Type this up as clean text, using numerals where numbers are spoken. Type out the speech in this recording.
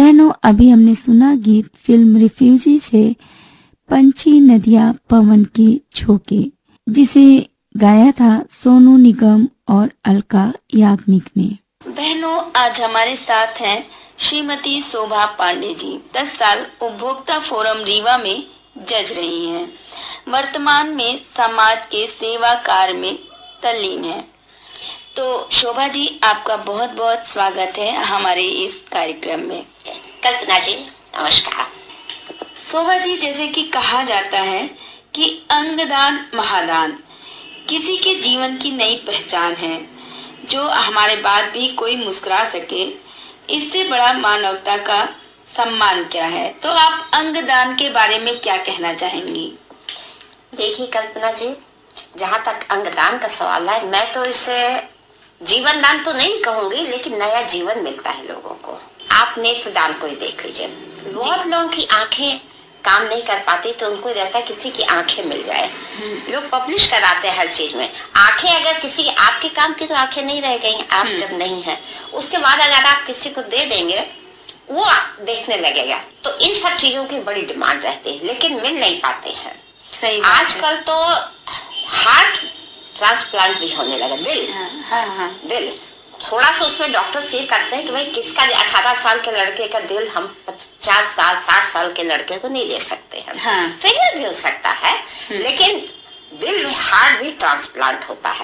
बहनों, अभी हमने सुना गीत फिल्म रिफ्यूजी से पंछी नदियाँ पवन की झोंके, जिसे गाया था सोनू निगम और अलका याग्निक ने। बहनों, आज हमारे साथ हैं श्रीमती शोभा पांडे जी। 10 साल उपभोक्ता फोरम रीवा में जज रही हैं। वर्तमान में समाज के सेवा कार्य में तल्लीन है। तो शोभा जी, आपका बहुत बहुत स्वागत है हमारे इस कार्यक्रम में। कल्पना जी, नमस्कार। शोभा जी, जैसे कि कहा जाता है कि अंगदान महादान किसी के जीवन की नई पहचान है। जो हमारे बाद भी कोई मुस्कुरा सके, इससे बड़ा मानवता का सम्मान क्या है। तो आप अंगदान के बारे में क्या कहना चाहेंगी? देखिए कल्पना जी, जहाँ तक अंगदान का सवाल है, मैं तो इसे जीवन दान तो नहीं कहूंगी, लेकिन नया जीवन मिलता है लोगों को। आप नेत्रदान को ही देख लीजिए। बहुत लोगों की आंखें काम नहीं कर पाती, तो उनको रहता है किसी की आंखें मिल जाए। लोग पब्लिश कराते हैं हर चीज में। आंखें अगर किसी की, आपके काम की तो आंखें नहीं रह गई, आप जब नहीं है, उसके बाद अगर आप किसी को दे देंगे, वो देखने लगेगा। तो इन सब चीजों की बड़ी डिमांड रहती है, लेकिन मिल नहीं पाते हैं। सही आजकल तो हार्ट ट्रांसप्लांट भी होने लगा। दिल थोड़ा सा उसमें डॉक्टर ये करते हैं कि भाई किसका 18 साल के लड़के का दिल हम 50 साल 60 साल के लड़के को नहीं दे सकते हैं। फेलियर भी हो सकता है, लेकिन दिल में हार्ट भी ट्रांसप्लांट होता है।